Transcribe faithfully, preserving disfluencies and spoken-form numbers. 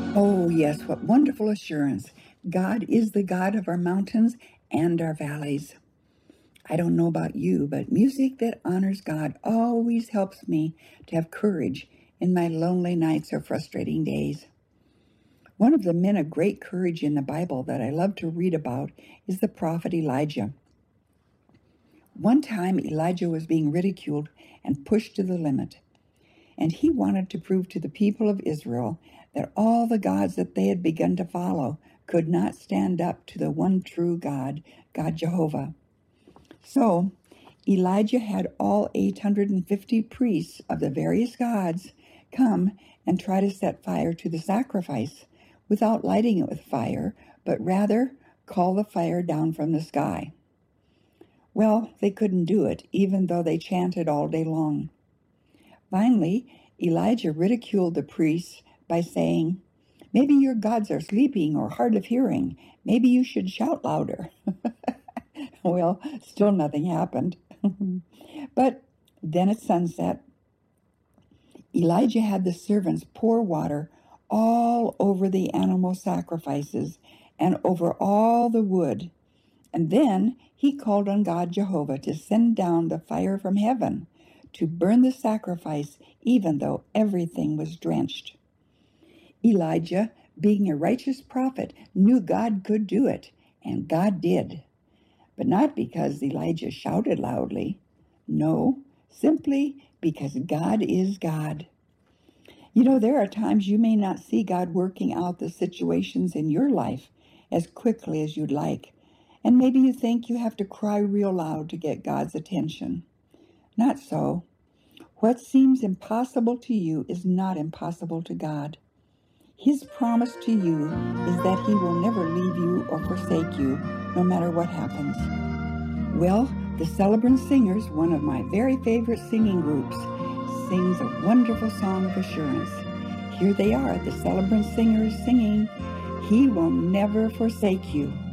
Oh, yes, what wonderful assurance. God is the God of our mountains and our valleys. I don't know about you, but music that honors God always helps me to have courage in my lonely nights or frustrating days. One of the men of great courage in the Bible that I love to read about is the prophet Elijah. One time, Elijah was being ridiculed and pushed to the limit, and he wanted to prove to the people of Israel that all the gods that they had begun to follow could not stand up to the one true God, God Jehovah. So Elijah had all eight hundred fifty priests of the various gods come and try to set fire to the sacrifice without lighting it with fire, but rather call the fire down from the sky. Well, they couldn't do it, even though they chanted all day long. Finally, Elijah ridiculed the priests by saying, "Maybe your gods are sleeping or hard of hearing. Maybe you should shout louder." Well, still nothing happened. But then at sunset, Elijah had the servants pour water all over the animal sacrifices and over all the wood. And then he called on God Jehovah to send down the fire from heaven to burn the sacrifice, even though everything was drenched. Elijah, being a righteous prophet, knew God could do it, and God did. But not because Elijah shouted loudly. No, simply because God is God. You know, there are times you may not see God working out the situations in your life as quickly as you'd like, and maybe you think you have to cry real loud to get God's attention. Not so. What seems impossible to you is not impossible to God. His promise to you is that he will never leave you or forsake you, no matter what happens. Well, the Celebrant Singers, one of my very favorite singing groups, sings a wonderful song of assurance. Here they are, the Celebrant Singers singing, "He will never forsake you."